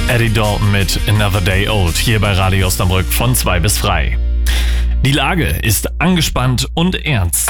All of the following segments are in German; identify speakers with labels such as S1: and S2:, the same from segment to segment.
S1: Eddie Dalton mit Another Day Old hier bei Radio Osnabrück von 2 bis frei. Die Lage ist angespannt und ernst.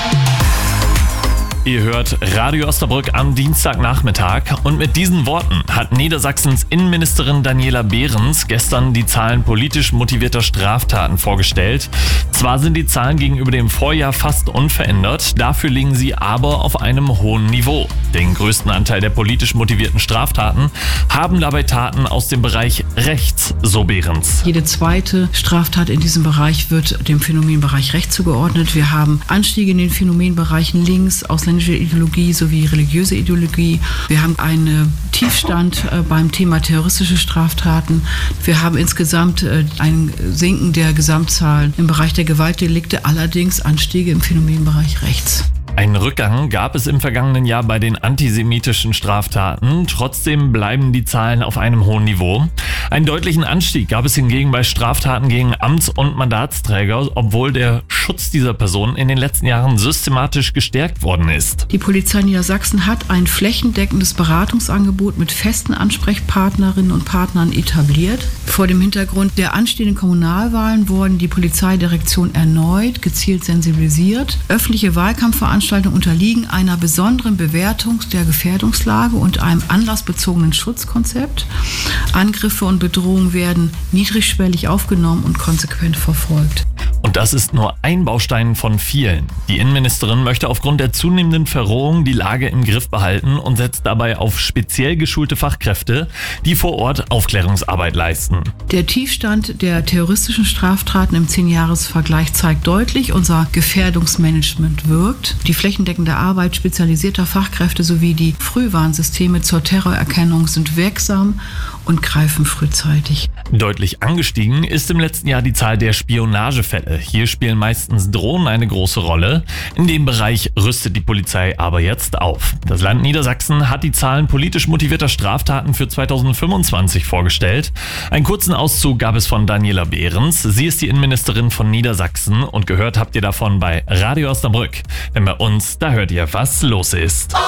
S1: Ihr hört Radio Osnabrück am Dienstagnachmittag und mit diesen Worten hat Niedersachsens Innenministerin Daniela Behrens gestern die Zahlen politisch motivierter Straftaten vorgestellt. Zwar sind die Zahlen gegenüber dem Vorjahr fast unverändert, dafür liegen sie aber auf einem hohen Niveau. Den größten Anteil der politisch motivierten Straftaten haben dabei Taten aus dem Bereich rechts, so Behrens.
S2: Jede zweite Straftat in diesem Bereich wird dem Phänomenbereich rechts zugeordnet. Wir haben Anstiege in den Phänomenbereichen links, ausländische Ideologie sowie religiöse Ideologie. Wir haben einen Tiefstand beim Thema terroristische Straftaten. Wir haben insgesamt ein Sinken der Gesamtzahlen im Bereich der Gewaltdelikte, allerdings Anstiege im Phänomenbereich rechts.
S1: Einen Rückgang gab es im vergangenen Jahr bei den antisemitischen Straftaten. Trotzdem bleiben die Zahlen auf einem hohen Niveau. Einen deutlichen Anstieg gab es hingegen bei Straftaten gegen Amts- und Mandatsträger, obwohl der Schutz dieser Personen in den letzten Jahren systematisch gestärkt worden ist.
S2: Die Polizei Niedersachsen hat ein flächendeckendes Beratungsangebot mit festen Ansprechpartnerinnen und Partnern etabliert. Vor dem Hintergrund der anstehenden Kommunalwahlen wurden die Polizeidirektion erneut gezielt sensibilisiert. Öffentliche Wahlkampfveranstaltungen unterliegen einer besonderen Bewertung der Gefährdungslage und einem anlassbezogenen Schutzkonzept. Angriffe und Bedrohungen werden niedrigschwellig aufgenommen und konsequent verfolgt.
S1: Und das ist nur ein Baustein von vielen. Die Innenministerin möchte aufgrund der zunehmenden Verrohung die Lage im Griff behalten und setzt dabei auf speziell geschulte Fachkräfte, die vor Ort Aufklärungsarbeit leisten.
S2: Der Tiefstand der terroristischen Straftaten im 10-Jahres-Vergleich zeigt deutlich, unser Gefährdungsmanagement wirkt. Die flächendeckende Arbeit spezialisierter Fachkräfte sowie die Frühwarnsysteme zur Terrorerkennung sind wirksam und greifen frühzeitig.
S1: Deutlich angestiegen ist im letzten Jahr die Zahl der Spionagefälle. Hier spielen meistens Drohnen eine große Rolle. In dem Bereich rüstet die Polizei aber jetzt auf. Das Land Niedersachsen hat die Zahlen politisch motivierter Straftaten für 2025 vorgestellt. Einen kurzen Auszug gab es von Daniela Behrens. Sie ist die Innenministerin von Niedersachsen und gehört habt ihr davon bei Radio Osnabrück. Denn bei uns, da hört ihr, was los ist.